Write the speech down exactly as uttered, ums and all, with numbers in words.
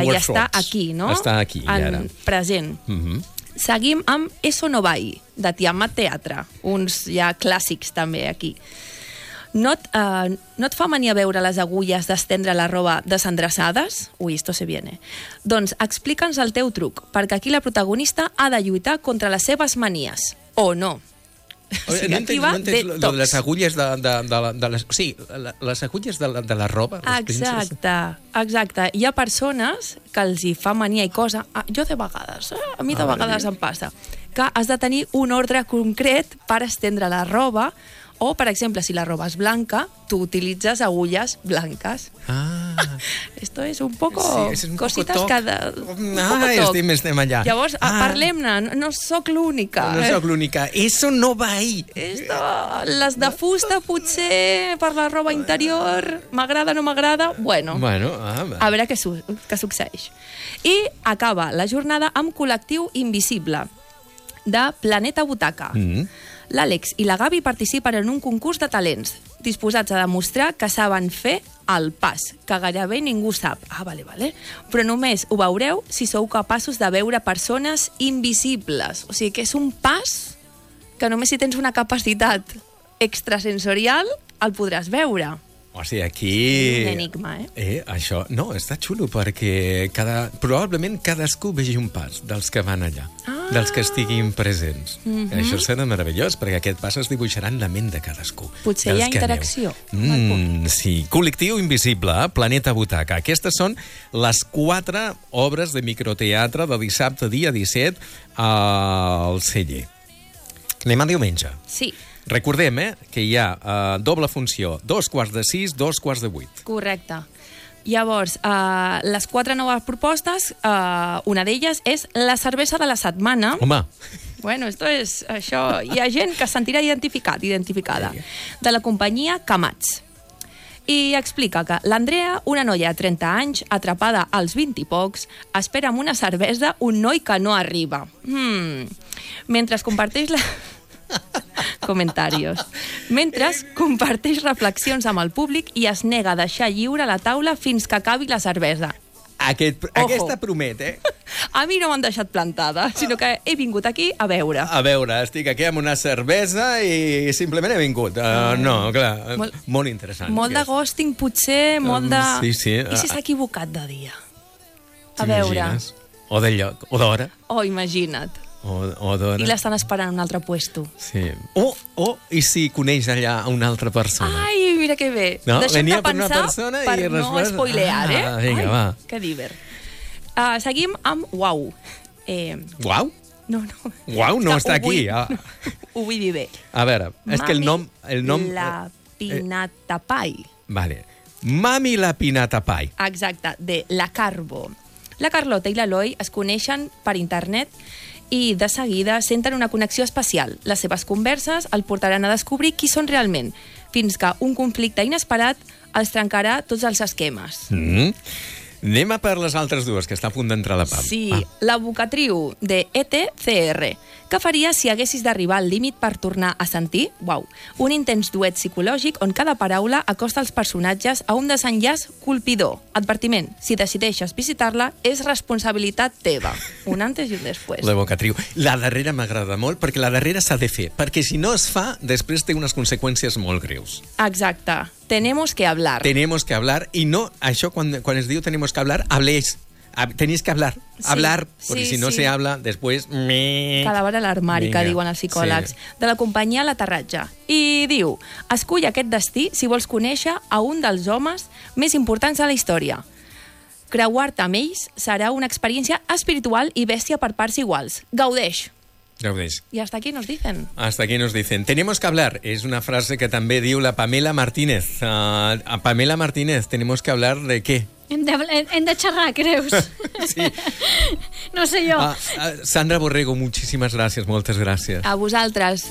ja està aquí, no? Està aquí, ja en ara. present. Mhm. Seguim amb Eso no va ahí, de Tiamat Teatre, uns ja clàssics també aquí. No et, uh, no et fa mania veure les agulles d'estendre la roba desendreçades? Ui, esto se viene. Doncs explica'ns el teu truc, perquè aquí la protagonista ha de lluitar contra les seves manies. O no. O sigui, no entens, no entens lo, lo de les detox. agulles de, de, de, la- de les... Sí, la- les agulles de la, de la roba. les pinces. Exacte, exacte. Hi ha persones que els hi fa mania i cosa. Ah, jo de vegades, eh? a mi de Ah, vegades vale. em passa, que has de tenir un ordre concret per estendre la roba, o, per exemple, si la roba és blanca, tu utilitzes agulles blanques. Ah, Esto es un poco sí, és un cositas poco toc. que... De, un Ah, poco toc. estem, estem allà. Llavors, Ah. parlem-ne, no, no sóc l'única. no eh? sóc l'única. Eso no va ahí. Esto, les de fusta, potser, per la roba interior, m'agrada, no m'agrada... Bueno, Bueno, ah, va. a veure què, su què succeeix. I acaba la jornada amb Col·lectiu Invisible, de Planeta Butaca. Mm. L'Àlex i la Gavi participen en un concurs de talents, disposats a demostrar que saben fer el pas, que gairebé ningú sap. Ah, vale, vale. Però només ho veureu si sou capaços de veure persones invisibles. O sigui que és un pas que només si tens una capacitat extrasensorial el podràs veure. O sigui, aquí... Un enigma, eh? Eh, això, no, està xulo, perquè cada, probablement cadascú vegi un pas dels que van allà, Ah. dels que estiguin presents. Mhm. Això serà meravellós, perquè aquest pas es dibuixarà en la ment de cadascú. Potser dels hi ha que aneu. interacció. Mm, sí, Col·lectiu Invisible, Planeta Butaca. Aquestes són les quatre obres de microteatre de dissabte, dia disset, al Celler. Anem a diumenge. Sí, Recordem, eh, que hi ha uh, doble funció, dos quarts de sis, dos quarts de vuit. correcte. Llavors, uh, les quatre noves propostes, uh, una d'elles és la cervesa de la setmana. Home, Bueno, esto és això. Hi ha gent que es sentirà identificat, identificada. De la companyia Camats. I explica que l'Andrea, una noia de trenta anys, atrapada als vint i pocs, espera amb una cervesa un noi que no arriba. Hmm. Mentre es comparteix la... Comentarios. Mentre comparteix reflexions amb el públic i es nega a deixar lliure la taula fins que acabi la cervesa. aquest, Ojo. aquesta promet, eh? A mi no m'han deixat plantada, sinó que he vingut aquí a veure. A veure, estic aquí amb una cervesa i simplement he vingut. Uh, no, clar, molt, Molt- molt interessant. Molt de aquest. ghosting, potser, molt de... Um, sí, sí. I si s'ha equivocat de dia? A veure. T'imagines? O de lloc, o d'hora. Oh, imagina't. O, o d'hora. I l'estan esperant en un altre puesto. Sí. O, o, i si coneix allà una altra persona. Ai, mira que bé. No? Deixem Venia de per una pensar persona i per no després- spoilear, eh? Ah, vinga, Ai, va. que divert. Uh, seguim amb Uau. Eh, Uau? no, no. Uau, no És que està ho vull- aquí. Ah. Ho vull dir bé. A veure, és que el nom... El nom La Pinatapai. Vale. Mami la Pinatapai. Exacte, de La Carbo. La Carlota i l'Eloi es coneixen per internet i de seguida senten una connexió especial. Les seves converses el portaran a descobrir qui són realment, fins que un conflicte inesperat els trencarà tots els esquemes. Mm. Anem a per les altres dues, que està a punt d'entrar la Pam. Sí, Ah. la vocatriu de E T C R. Què faries si haguessis d'arribar al límit per tornar a sentir? Uau, un intens duet psicològic on cada paraula acosta els personatges a un desenllaç colpidor. Advertiment, si decideixes visitar-la, és responsabilitat teva. Un antes i un després. La vocatriu. La darrera m'agrada molt, perquè la darrera s'ha de fer, perquè si no es fa, després té unes conseqüències molt greus. Exacte. Tenemos que hablar. Tenemos que hablar, i no, això quan, quan es diu tenemos que hablar, habléis. Hab- Tenéis que hablar, Sí, hablar, porque sí, si no sí. se habla, después... Me... Cadàver a l'armari, que Vinga, diuen els psicòlegs, sí. de la companyia L'Aterratge. I diu, escull aquest destí si vols conèixer a un dels homes més importants de la història. Creuar-te amb ells serà una experiència espiritual i bèstia per parts iguals. Gaudeix. Gaudeix. I hasta aquí nos dicen. Hasta aquí nos dicen. Tenemos que hablar. És una frase que també diu la Pamela Martínez. Uh, a Pamela Martínez, tenemos que hablar de què? Hem de, hem de xerrar, creus? Sí. No sé jo. Ah, ah, Sandra Borrego, muchísimas gracias, moltes gràcies. A vosaltres.